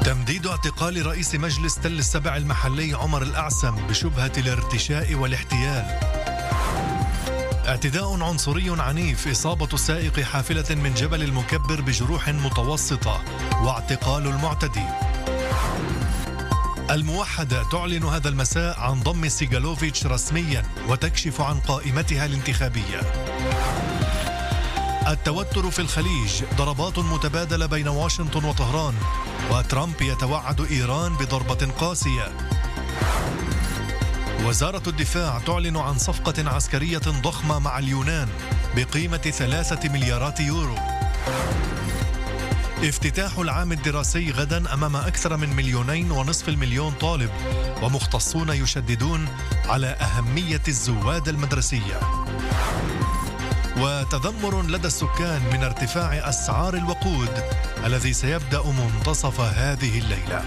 تمديد اعتقال رئيس مجلس تل السبع المحلي عمر الأعسم بشبهة الارتشاء والاحتيال. اعتداء عنصري عنيف، إصابة سائق حافلة من جبل المكبر بجروح متوسطة، واعتقال المعتدي. الموحدة تعلن هذا المساء عن ضم سيغالوفيتش رسميا وتكشف عن قائمتها الانتخابية. التوتر في الخليج، ضربات متبادلة بين واشنطن وطهران، وترامب يتوعد إيران بضربة قاسية. وزارة الدفاع تعلن عن صفقة عسكرية ضخمة مع اليونان بقيمة 3 مليارات يورو. افتتاح العام الدراسي غدا أمام أكثر من 2.5 مليون طالب، ومختصون يشددون على أهمية الزواد المدرسية. وتذمر لدى السكان من ارتفاع أسعار الوقود الذي سيبدأ منتصف هذه الليلة.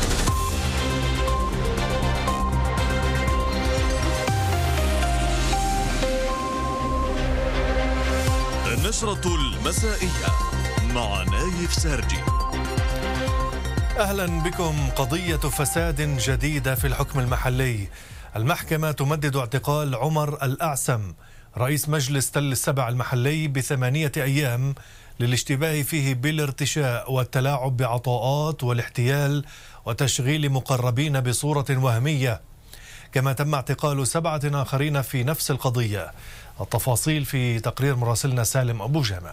النشرة المسائية مع نايف سارجي. أهلا بكم. قضية فساد جديدة في الحكم المحلي. المحكمة تمدد اعتقال عمر الأعسم رئيس مجلس تل السبع المحلي ب8 أيام للاشتباه فيه بالارتشاء والتلاعب بعطاءات والاحتيال وتشغيل مقربين بصورة وهمية. كما تم اعتقال 7 آخرين في نفس القضية. التفاصيل في تقرير مراسلنا سالم أبو جامع.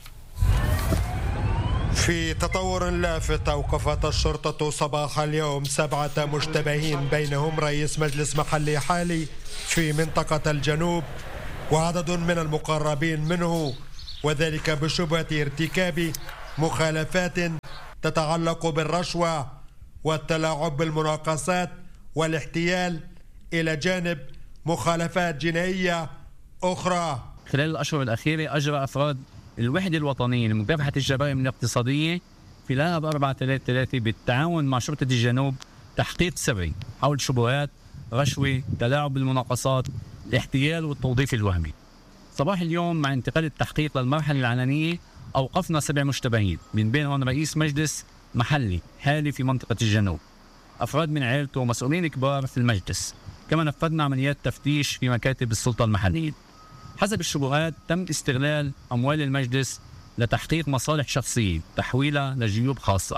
في تطور لافت، أوقفت الشرطة صباح اليوم 7 مشتبهين بينهم رئيس مجلس محلي حالي في منطقة الجنوب وعدد من المقربين منه، وذلك بشبهة ارتكاب مخالفات تتعلق بالرشوة والتلاعب بالمناقصات والاحتيال، إلى جانب مخالفات جنائية أخرى. خلال الأشهر الأخيرة أجرى أفراد الوحدة الوطنية لمكافحة الجرائم الاقتصادية في لاهب 433 بالتعاون مع شرطة الجنوب تحقيق سري حول شبهات رشوة، تلاعب بالمناقصات، الاحتيال والتوظيف الوهمي. صباح اليوم مع انتقال التحقيق للمرحلة العلنية أوقفنا 7 مشتبهين، من بينهم رئيس مجلس محلي حالي في منطقة الجنوب، أفراد من عائلته ومسؤولين كبار في المجلس. كما نفذنا عمليات تفتيش في مكاتب السلطة المحلية. حسب الشبهات تم استغلال أموال المجلس لتحقيق مصالح شخصية، تحويلها لجيوب خاصة.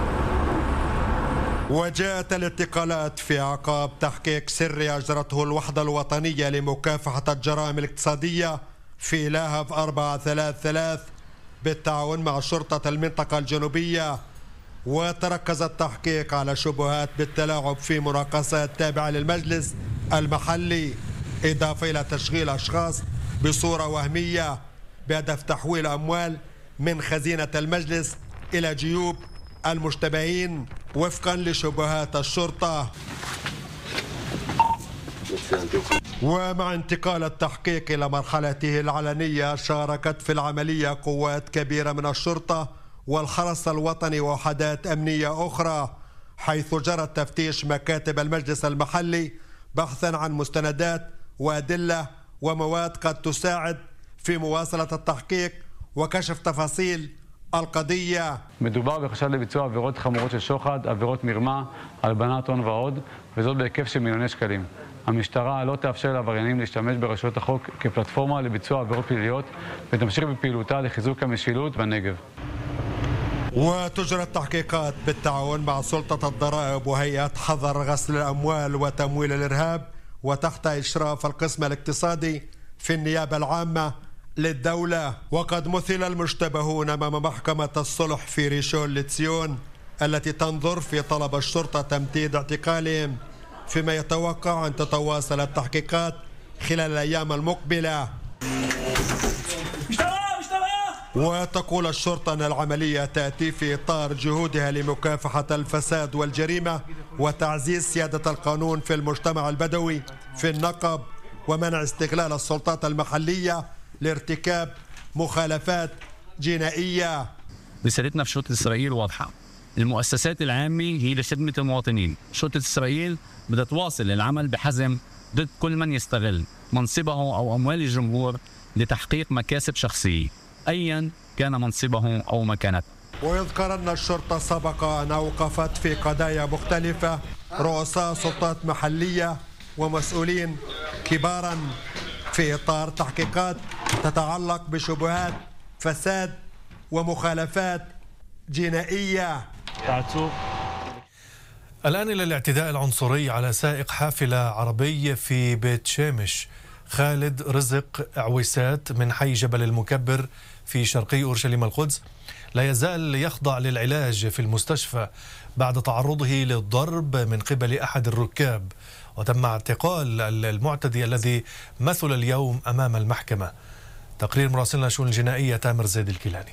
وجاءت الانتقالات في أعقاب تحقيق سري أجرته الوحدة الوطنية لمكافحة الجرائم الاقتصادية في لاهب 433 بالتعاون مع شرطة المنطقة الجنوبية، وتركز التحقيق على شبهات بالتلاعب في مناقصات تابعة للمجلس المحلي، إضافة إلى تشغيل أشخاص بصورة وهمية بهدف تحويل أموال من خزينة المجلس إلى جيوب المشتبهين وفقا لشبهات الشرطة. ومع انتقال التحقيق إلى مرحلته العلنية، شاركت في العملية قوات كبيرة من الشرطة والحرس الوطني ووحدات أمنية أخرى، حيث جرى تفتيش مكاتب المجلس المحلي بحثا عن مستندات وأدلة ومواد قد تساعد في مواصلة التحقيق وكشف تفاصيل القضية. מדובר בחשד לביצוע עבירות חמורות של שוחד, עבירות מרמה, הלבנת הון ועוד, וזאת בהיקף של מיליוני שקלים. המשטרה לא תאפשר לעבריינים להשתמש ברשויות החוק כפלטפורמה לביצוע עבירות פליליות, ותמשיך בפעילותה לחיזוק המשילות בנגב. وتجرى التحقيقات بالتعاون مع سلطة الضرائب وهيئة حظر غسل الأموال وتمويل الإرهاب، وتحت إشراف القسم الاقتصادي في النيابة العامة للدولة. وقد مثل المشتبهون أمام محكمة الصلح في ريشون لتسيون التي تنظر في طلب الشرطة تمديد اعتقالهم، فيما يتوقع أن تتواصل التحقيقات خلال الأيام المقبلة. وتقول الشرطة أن العملية تأتي في إطار جهودها لمكافحة الفساد والجريمة وتعزيز سيادة القانون في المجتمع البدوي في النقب، ومنع استغلال السلطات المحلية لارتكاب مخالفات جنائية. رسالتنا في شرطة إسرائيل واضحة، المؤسسات العامة هي لخدمة المواطنين. شرطة إسرائيل بدها تواصل العمل بحزم ضد كل من يستغل منصبه أو أموال الجمهور لتحقيق مكاسب شخصية أيا كان منصبه أو مكانته. ويذكر أن الشرطة سبق أن أوقفت في قضايا مختلفة رؤساء سلطات محلية ومسؤولين كبارا في إطار تحقيقات تتعلق بشبهات فساد ومخالفات جنائية. الآن إلى الاعتداء العنصري على سائق حافلة عربية في بيت شامش. خالد رزق عويسات من حي جبل المكبر في شرقي أورشليم القدس لا يزال يخضع للعلاج في المستشفى بعد تعرضه للضرب من قبل أحد الركاب، وتم اعتقال المعتدي الذي مثل اليوم أمام المحكمة. تقرير مراسلنا الشؤون الجنائية تامر زيد الكيلاني.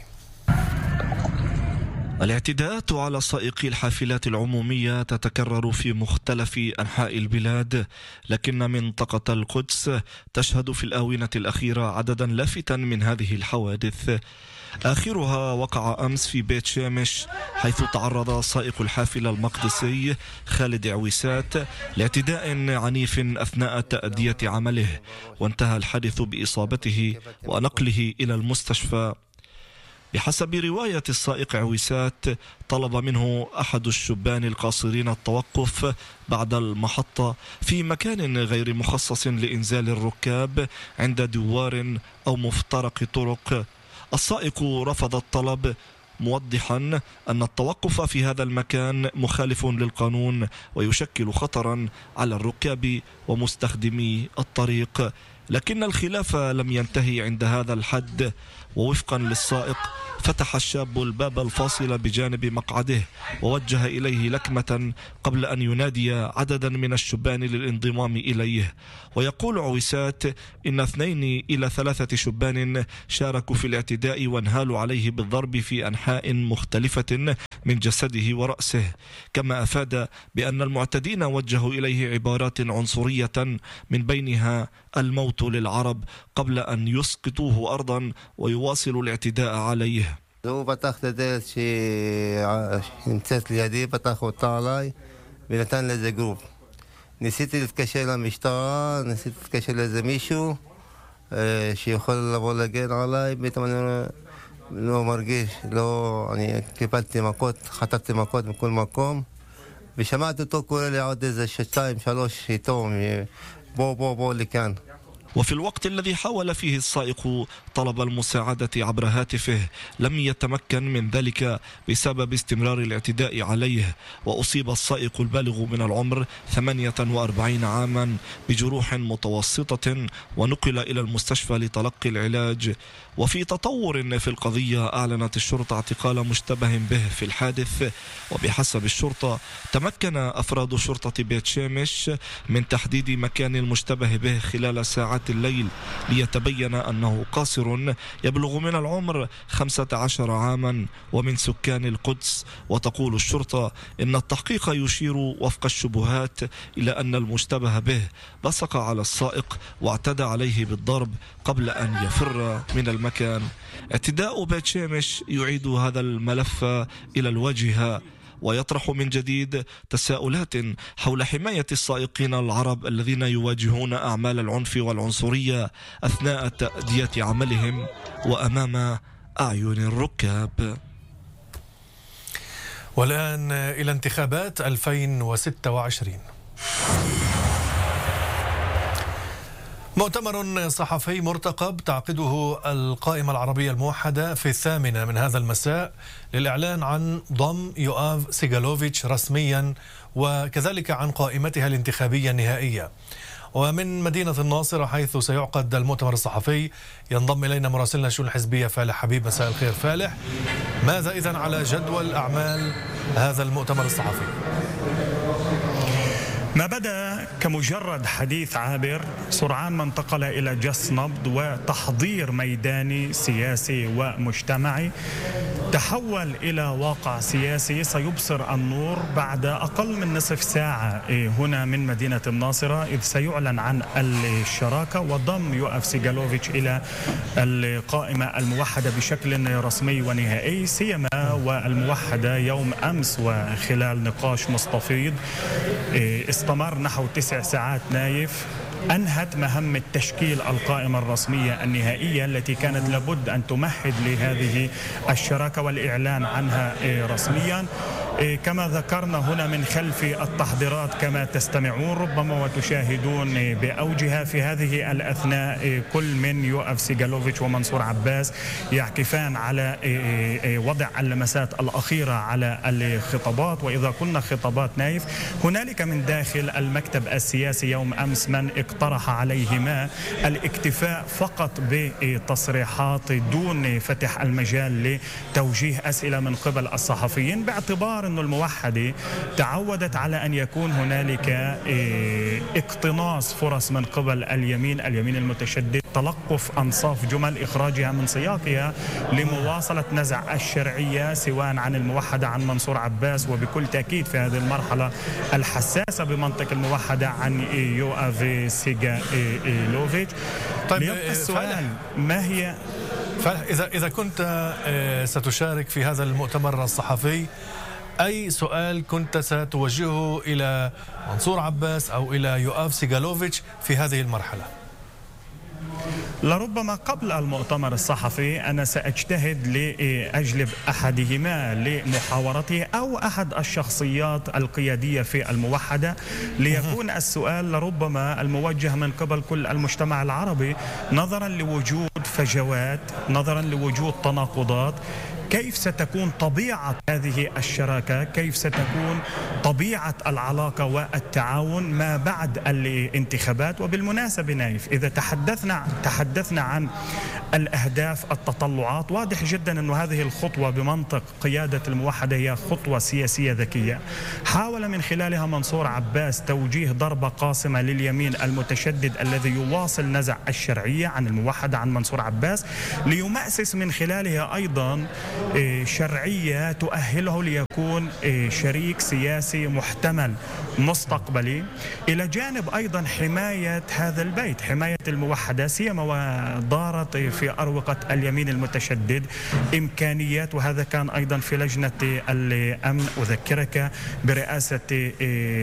الاعتداءات على سائقي الحافلات العمومية تتكرر في مختلف أنحاء البلاد، لكن منطقة القدس تشهد في الآونة الأخيرة عددا لافتا من هذه الحوادث. آخرها وقع أمس في بيت شامش، حيث تعرض سائق الحافلة المقدسي خالد عويسات لاعتداء عنيف أثناء تأدية عمله، وانتهى الحادث بإصابته ونقله إلى المستشفى. بحسب رواية السائق عويسات طلب منه أحد الشبان القاصرين التوقف بعد المحطة في مكان غير مخصص لإنزال الركاب عند دوار أو مفترق طرق. السائق رفض الطلب، موضحا أن التوقف في هذا المكان مخالف للقانون ويشكل خطرا على الركاب ومستخدمي الطريق. لكن الخلاف لم ينتهي عند هذا الحد، ووفقا للسائق فتح الشاب الباب الفاصل بجانب مقعده ووجه إليه لكمة قبل أن ينادي عددا من الشبان للانضمام إليه. ويقول عويسات إن 2 إلى 3 شبان شاركوا في الاعتداء وانهالوا عليه بالضرب في أنحاء مختلفة من جسده ورأسه، كما أفاد بأن المعتدين وجهوا إليه عبارات عنصرية من بينها الموت للعرب قبل أن يسقطوه أرضا ويواصلوا الاعتداء عليه. هو פתח את הדלת שנמצאת לידי, פתח אותה עליי ונתן לזה גרופ. ניסיתי להתקשר למשטרה, ניסיתי להתקשר לאיזה מישהו שיכול לבוא להגן עליי, פתאום אני לא מרגיש, אני קיבלתי מכות, חטפתי מכות מכל מקום, ושמעתי אותו קורא לי עוד איזה 2-3 איתו, בוא לכאן. وفي الوقت الذي حاول فيه السائق طلب المساعدة عبر هاتفه لم يتمكن من ذلك بسبب استمرار الاعتداء عليه، وأصيب السائق البالغ من العمر 48 عاما بجروح متوسطة ونقل إلى المستشفى لتلقي العلاج. وفي تطور في القضية أعلنت الشرطة اعتقال مشتبه به في الحادث، وبحسب الشرطة تمكن أفراد شرطة بيت شامش من تحديد مكان المشتبه به خلال ساعات الليل ليتبين أنه قاصر يبلغ من العمر 15 عاما ومن سكان القدس. وتقول الشرطة إن التحقيق يشير وفق الشبهات إلى أن المشتبه به بصق على السائق واعتدى عليه بالضرب قبل أن يفر من المكان. اعتداء بيت شامش يعيد هذا الملف إلى الواجهة ويطرح من جديد تساؤلات حول حماية السائقين العرب الذين يواجهون أعمال العنف والعنصرية أثناء تأدية عملهم وأمام أعين الركاب. والآن إلى انتخابات 2026. مؤتمر صحفي مرتقب تعقده القائمة العربية الموحدة في 8 من هذا المساء للإعلان عن ضم يؤاف سيغالوفيتش رسميا وكذلك عن قائمتها الانتخابية النهائية. ومن مدينة الناصرة حيث سيعقد المؤتمر الصحفي ينضم إلينا مراسلنا الشؤون الحزبية فالح حبيب. مساء الخير فالح، ماذا إذن على جدول أعمال هذا المؤتمر الصحفي؟ ما بدأ كمجرد حديث عابر سرعان ما انتقل إلى جس نبض وتحضير ميداني سياسي ومجتمعي، تحول إلى واقع سياسي سيبصر النور بعد أقل من نصف ساعة هنا من مدينة الناصرة، إذ سيعلن عن الشراكة وضم يؤاف سيغالوفيتش إلى القائمة الموحدة بشكل رسمي ونهائي، سيما والموحدة يوم أمس وخلال نقاش مستفيض استمر نحو 9 ساعات نايف أنهت مهمة تشكيل القائمة الرسمية النهائية التي كانت لابد أن تمهد لهذه الشراكة والإعلان عنها رسميا. كما ذكرنا هنا من خلف التحضيرات كما تستمعون ربما وتشاهدون بأوجها في هذه الأثناء كل من يوآف سيغالوفيتش ومنصور عباس يعكفان على وضع اللمسات الأخيرة على الخطابات. وإذا قلنا خطابات نايف، هنالك من داخل المكتب السياسي يوم أمس من اقترح عليهما الاكتفاء فقط بتصريحات دون فتح المجال لتوجيه أسئلة من قبل الصحفيين، باعتبار أن الموحدة تعودت على أن يكون هنالك اقتناص فرص من قبل اليمين المتشدد، تلقف أنصاف جمل، إخراجها من سياقها لمواصلة نزع الشرعية سواء عن الموحدة عن منصور عباس، وبكل تأكيد في هذه المرحلة الحساسة بمنطق الموحدة عن يوآف سيغالوفيتش. طيب السؤال ما هي إذا كنت ستشارك في هذا المؤتمر الصحفي، أي سؤال كنت ستوجهه إلى منصور عباس أو إلى يوآف سيغالوفيتش في هذه المرحلة؟ لربما قبل المؤتمر الصحفي أنا سأجتهد لأجلب أحدهما لمحاورته أو أحد الشخصيات القيادية في الموحدة، ليكون السؤال لربما الموجه من قبل كل المجتمع العربي، نظرا لوجود فجوات، نظرا لوجود تناقضات. كيف ستكون طبيعة هذه الشراكة؟ كيف ستكون طبيعة العلاقة والتعاون ما بعد الانتخابات؟ وبالمناسبة نايف، إذا تحدثنا عن الأهداف، التطلعات، واضح جدا أن هذه الخطوة بمنطق قيادة الموحدة هي خطوة سياسية ذكية. حاول من خلالها منصور عباس توجيه ضربة قاصمة لليمين المتشدد الذي يواصل نزع الشرعية عن الموحدة عن منصور عباس، ليمأسس من خلالها أيضا شرعية تؤهله ليكون شريك سياسي محتمل مستقبلي، إلى جانب أيضا حماية هذا البيت، حماية الموحدة، سيما ودارت في أروقة اليمين المتشدد إمكانيات، وهذا كان أيضا في لجنة الأمن أذكرك برئاسة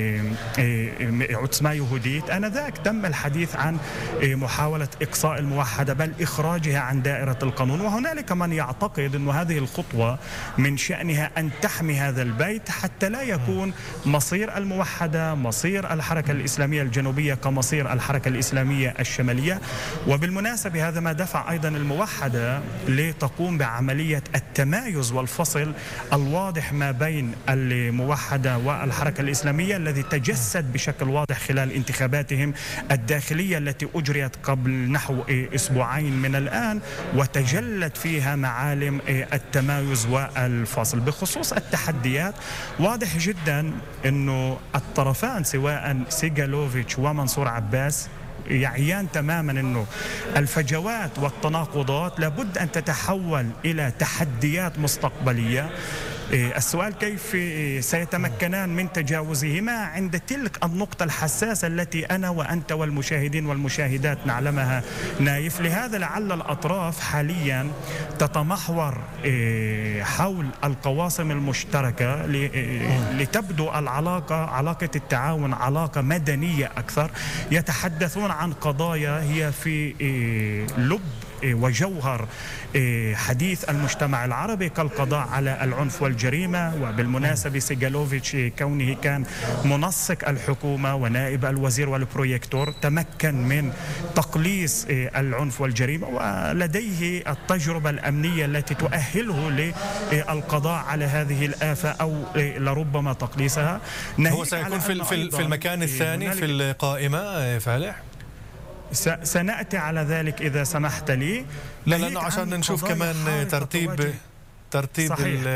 عثمان يهوديت. آنذاك تم الحديث عن محاولة إقصاء الموحدة بل إخراجها عن دائرة القانون، وهنالك من يعتقد أن هذه الخطوة من شأنها أن تحمي هذا البيت حتى لا يكون مصير الموحدة، مصير الحركة الإسلامية الجنوبية كمصير الحركة الإسلامية الشمالية. وبالمناسبة هذا ما دفع أيضا الموحدة لتقوم بعملية التمايز والفصل الواضح ما بين الموحدة والحركة الإسلامية، الذي تجسد بشكل واضح خلال انتخاباتهم الداخلية التي أجريت قبل نحو أسبوعين من الآن، وتجلت فيها معالم التمايز والفصل. بخصوص التحديات، واضح جدا أنه الطرفان سواء سيغالوفيتش ومنصور عباس يعيان تماما أنه الفجوات والتناقضات لابد أن تتحول إلى تحديات مستقبلية. السؤال كيف سيتمكنان من تجاوزهما عند تلك النقطة الحساسة التي أنا وأنت والمشاهدين والمشاهدات نعلمها نايف. لهذا لعل الأطراف حاليا تتمحور حول القواسم المشتركة لتبدو علاقة التعاون علاقة مدنية أكثر. يتحدثون عن قضايا هي في لب وجوهر حديث المجتمع العربي كالقضاء على العنف والجريمة. وبالمناسبة سيغالوفيتش كونه كان منسق الحكومة ونائب الوزير والبرويكتور تمكن من تقليص العنف والجريمة، ولديه التجربة الأمنية التي تؤهله للقضاء على هذه الآفة أو لربما تقليصها. هو سيكون في المكان الثاني في القائمة فالح؟ سنأتي على ذلك إذا سمحت لي. لا عشان نشوف كمان ترتيب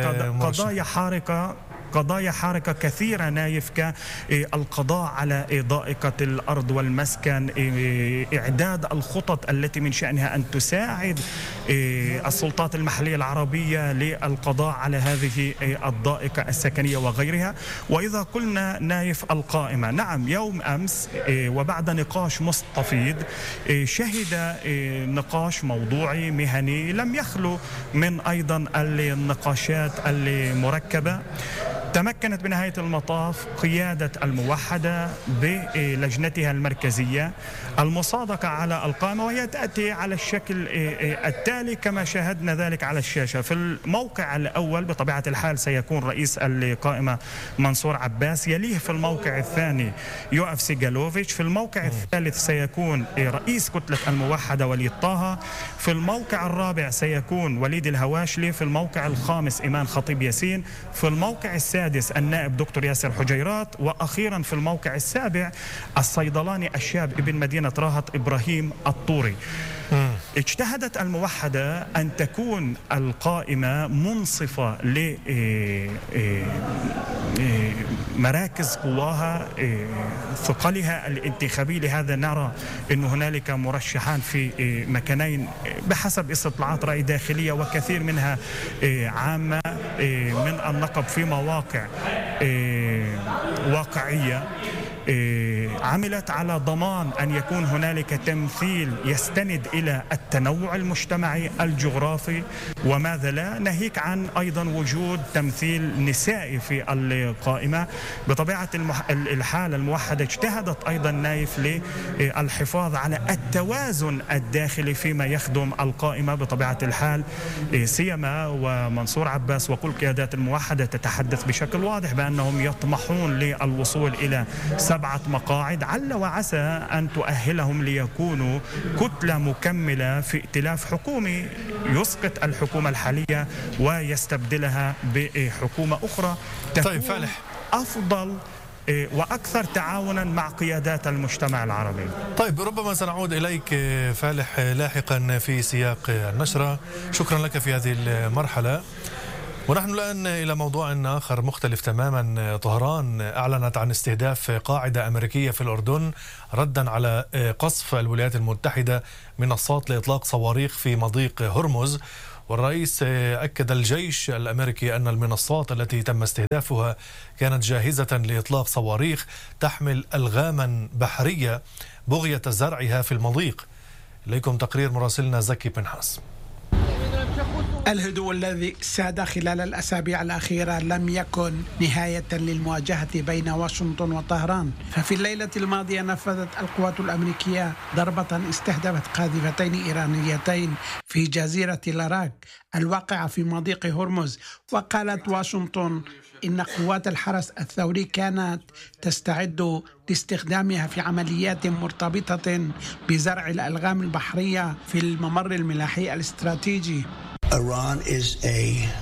قضايا حارقة كثيرة نايف، كالقضاء على ضائقة الأرض والمسكن، إعداد الخطط التي من شأنها أن تساعد السلطات المحلية العربية للقضاء على هذه الضائقة السكنية وغيرها. وإذا قلنا نايف القائمة، نعم يوم أمس وبعد نقاش مستفيض شهد نقاش موضوعي مهني لم يخلو من أيضا النقاشات المركبة. تمكنت بنهاية المطاف قيادة الموحدة بلجنتها المركزية المصادقة على القائمة، وهي تأتي على الشكل التالي كما شاهدنا ذلك على الشاشة. في الموقع الأول بطبيعة الحال سيكون رئيس القائمة منصور عباس، يليه في الموقع الثاني يوآف سيغالوفيتش، في الموقع الثالث سيكون رئيس كتلة الموحدة وليد طه، في الموقع الرابع سيكون وليد الهواشلي، في الموقع الخامس إيمان خطيب ياسين، في الموقع السادس النائب دكتور ياسر حجيرات، وأخيرا في الموقع السابع الصيدلاني الشاب ابن مدينة راهط إبراهيم الطوري. اجتهدت الموحدة أن تكون القائمة منصفة لمراكز قواها ثقلها الانتخابي. لهذا نرى أن هنالك مرشحان في مكانين بحسب استطلاعات رأي داخلية، وكثير منها عامة من النقب في مواقع واقعية عملت على ضمان أن يكون هنالك تمثيل يستند إلى التنوع المجتمعي الجغرافي، وماذا لا، ناهيك عن أيضا وجود تمثيل نسائي في القائمة. بطبيعة الحال الموحدة اجتهدت أيضا نايف للحفاظ على التوازن الداخلي فيما يخدم القائمة بطبيعة الحال، سيما ومنصور عباس وكل قيادات الموحدة تتحدث بشكل واضح بأنهم يطمحون للوصول إلى 7 مقاعد، عل وعسى أن تؤهلهم ليكونوا كتلة مكملة في ائتلاف حكومي يسقط الحكومة الحالية ويستبدلها بحكومة أخرى تكون أفضل وأكثر تعاونا مع قيادات المجتمع العربي. طيب، ربما سنعود إليك فالح لاحقا في سياق النشرة. شكرا لك في هذه المرحلة. ونحن الآن إلى موضوع آخر مختلف تماما. طهران أعلنت عن استهداف قاعدة أمريكية في الأردن ردا على قصف الولايات المتحدة منصات لإطلاق صواريخ في مضيق هرمز. والرئيس أكد الجيش الأمريكي أن المنصات التي تم استهدافها كانت جاهزة لإطلاق صواريخ تحمل ألغاما بحرية بغية زرعها في المضيق. إليكم تقرير مراسلنا زكي بنحاس. الهدوء الذي ساد خلال الأسابيع الأخيرة لم يكن نهاية للمواجهة بين واشنطن وطهران، ففي الليلة الماضية نفذت القوات الأمريكية ضربة استهدفت قاذفتين إيرانيتين في جزيرة لاراك الواقعة في مضيق هرمز. وقالت واشنطن إن قوات الحرس الثوري كانت تستعد لاستخدامها في عمليات مرتبطة بزرع الألغام البحرية في الممر الملاحي الاستراتيجي. Iran is a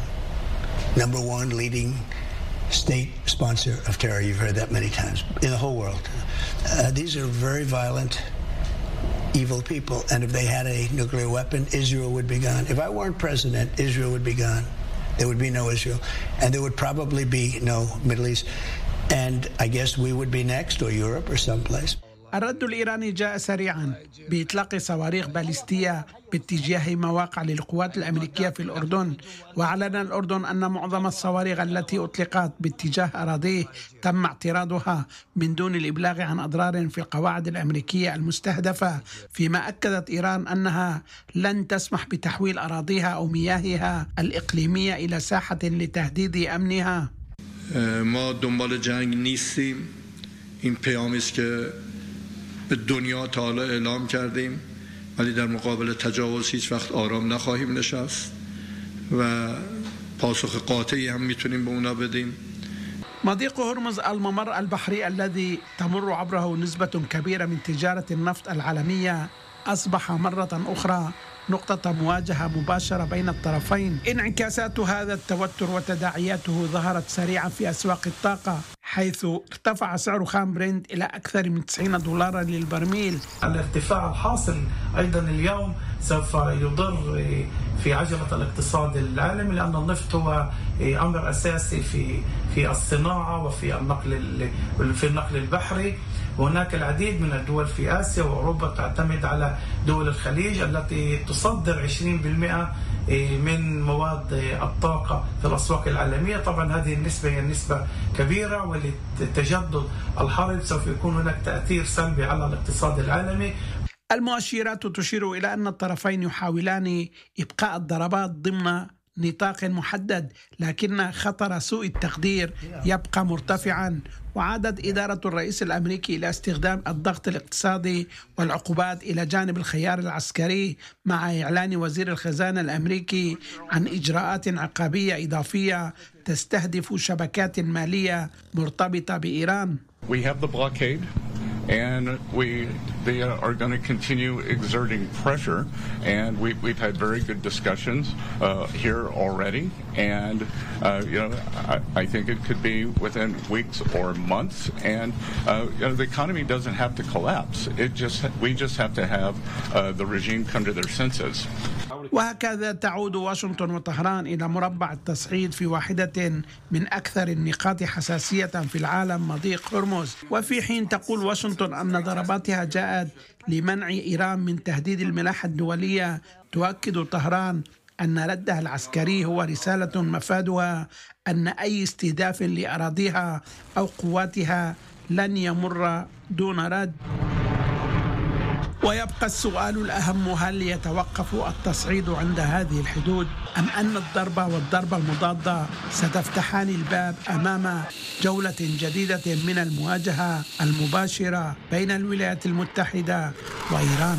number one leading state sponsor of terror. You've heard that many times in the whole world. These are very violent, evil people. And if they had a nuclear weapon, Israel would be gone. If I weren't president, Israel would be gone. There would be no Israel. And there would probably be no Middle East. And I guess we would be next, or Europe or someplace. الرد الإيراني جاء سريعا بإطلاق صواريخ باليستية باتجاه مواقع للقوات الأمريكية في الأردن. وأعلن الأردن أن معظم الصواريخ التي أطلقت باتجاه أراضيه تم اعتراضها من دون الإبلاغ عن أضرار في القواعد الأمريكية المستهدفة، فيما أكدت إيران أنها لن تسمح بتحويل أراضيها أو مياهها الإقليمية إلى ساحة لتهديد أمنها. ما دنبال جنگ نیستیم. این پیامی است که به دنیا تا حالا اعلام کردیم، ولی در مقابل تجاوز هیچ وقت آرام نخواهیم نشست و پاسخ قاطعی هم میتونیم به اونا بدیم. مضيق هرمز الممر البحري الذي تمر عبره نسبة كبيرة من تجارة النفط العالمية أصبح مرة أخرى نقطة مواجهة مباشرة بين الطرفين. انعكاسات هذا التوتر وتداعياته ظهرت سريعا في أسواق الطاقة، حيث ارتفع سعر خام برنت إلى أكثر من $90 للبرميل. الارتفاع الحاصل أيضا اليوم سوف يضر في عجلة الاقتصاد العالمي، لأن النفط هو أمر أساسي في الصناعة وفي النقل البحري. وهناك العديد من الدول في آسيا وأوروبا تعتمد على دول الخليج التي تصدر 20% من مواد الطاقة في الأسواق العالمية. طبعا هذه النسبة هي نسبة كبيرة، ولتجدد الحرب سوف يكون هناك تأثير سلبي على الاقتصاد العالمي. المؤشرات تشير إلى أن الطرفين يحاولان إبقاء الضربات ضمن نطاق محدد، لكن خطر سوء التقدير يبقى مرتفعا. وعادت إدارة الرئيس الأمريكي إلى استخدام الضغط الاقتصادي والعقوبات إلى جانب الخيار العسكري، مع إعلان وزير الخزانة الأمريكي عن إجراءات عقابية إضافية تستهدف شبكات مالية مرتبطة بإيران. We have the blockade. And they are going to continue exerting pressure, and we've had very good discussions here already, and I think it could be within weeks or months, and the economy doesn't have to collapse. We just have to have the regime come to their senses. وهكذا تعود واشنطن وطهران إلى مربع التصعيد في واحدة من أكثر النقاط حساسية في العالم، مضيق هرمز. وفي حين تقول واشنطن أن ضرباتها جاءت لمنع إيران من تهديد الملاحة الدولية، تؤكد طهران أن ردها العسكري هو رسالة مفادها أن أي استهداف لأراضيها أو قواتها لن يمر دون رد. ويبقى السؤال الأهم: هل يتوقف التصعيد عند هذه الحدود، أم أن الضربة والضربة المضادة ستفتحان الباب أمام جولة جديدة من المواجهة المباشرة بين الولايات المتحدة وإيران؟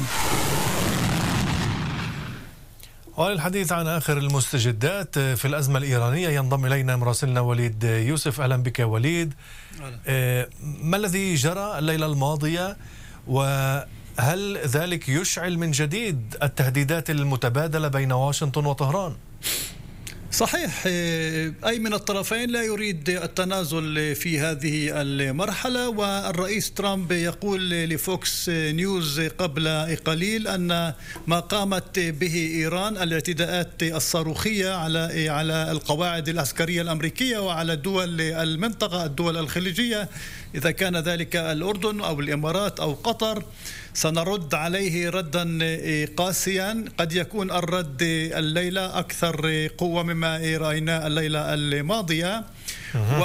وللحديث عن آخر المستجدات في الأزمة الإيرانية ينضم إلينا مراسلنا وليد يوسف. أهلا بك وليد. ما الذي جرى الليلة الماضية، وهل ذلك يشعل من جديد التهديدات المتبادلة بين واشنطن وطهران؟ صحيح، أي من الطرفين لا يريد التنازل في هذه المرحلة. والرئيس ترامب يقول لفوكس نيوز قبل قليل أن ما قامت به إيران، الاعتداءات الصاروخية على القواعد العسكرية الأمريكية وعلى دول المنطقة، الدول الخليجية، إذا كان ذلك الأردن أو الإمارات أو قطر، سنرد عليه ردا قاسيا. قد يكون الرد الليلة أكثر قوة مما رأينا الليلة الماضية.